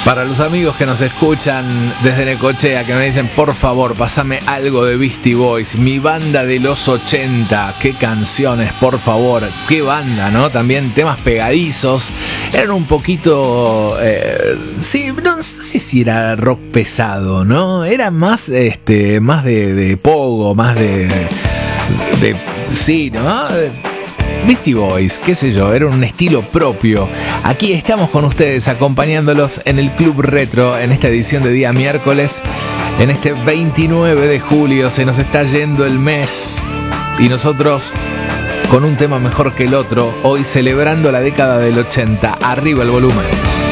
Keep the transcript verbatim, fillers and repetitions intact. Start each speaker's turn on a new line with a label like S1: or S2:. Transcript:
S1: Para los amigos que nos escuchan desde Necochea, que me dicen, por favor, pasame algo de Beastie Boys, mi banda de los ochenta, qué canciones, por favor, qué banda, ¿no? También temas pegadizos, eran un poquito, eh, sí, no sé si era rock pesado, ¿no? Era más, este, más de, de pogo, más de, de, sí, ¿no? Beastie Boys, qué sé yo, era un estilo propio. Aquí estamos con ustedes acompañándolos en el Club Retro en esta edición de día miércoles. En este veintinueve de julio se nos está yendo el mes y nosotros con un tema mejor que el otro, hoy celebrando la década del ochenta. Arriba el volumen.